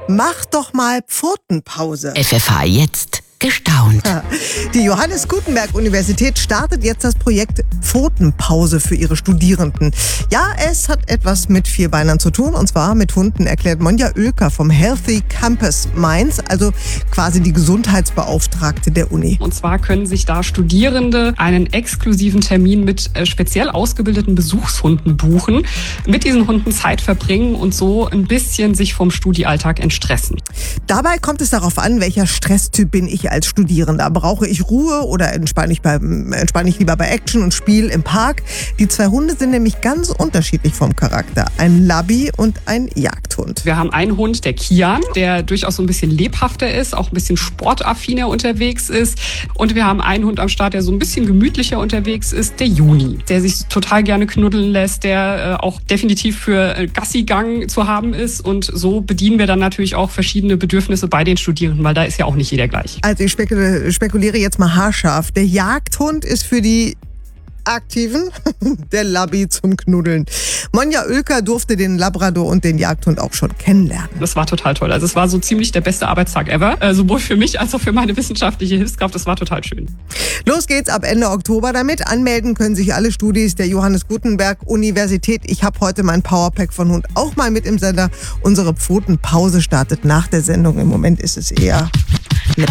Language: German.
Mach doch mal Pfotenpause. FFH jetzt gestaunt. Die Johannes Gutenberg Universität startet jetzt das Projekt Pfotenpause für ihre Studierenden. Ja, es hat etwas mit Vierbeinern zu tun, und zwar mit Hunden, erklärt Monja Oelker vom Healthy Campus Mainz, also quasi die Gesundheitsbeauftragte der Uni. Und zwar können sich da Studierende einen exklusiven Termin mit speziell ausgebildeten Besuchshunden buchen, mit diesen Hunden Zeit verbringen und so ein bisschen sich vom Studiealltag entstressen. Dabei kommt es darauf an, welcher Stresstyp bin ich als Studierender. Brauche ich Ruhe oder entspanne ich lieber bei Action und Spiel im Park? Die zwei Hunde sind nämlich ganz unterschiedlich vom Charakter. Ein Labby und ein Jagdhund. Wir haben einen Hund, der Kian, der durchaus so ein bisschen lebhafter ist, auch ein bisschen sportaffiner unterwegs ist. Und wir haben einen Hund am Start, der so ein bisschen gemütlicher unterwegs ist, der Juni, der sich total gerne knuddeln lässt, der auch definitiv für Gassigang zu haben ist. Und so bedienen wir dann natürlich auch verschiedene Bedürfnisse bei den Studierenden, weil da ist ja auch nicht jeder gleich. Also ich spekuliere jetzt mal haarscharf. Der Jagdhund ist für die Aktiven, der Labby zum Knuddeln. Monja Oelker durfte den Labrador und den Jagdhund auch schon kennenlernen. Das war total toll. Also es war so ziemlich der beste Arbeitstag ever. Sowohl für mich als auch für meine wissenschaftliche Hilfskraft. Das war total schön. Los geht's ab Ende Oktober damit. Anmelden können sich alle Studis der Johannes Gutenberg Universität. Ich habe heute mein Powerpack von Hund auch mal mit im Sender. Unsere Pfotenpause startet nach der Sendung. Im Moment ist es eher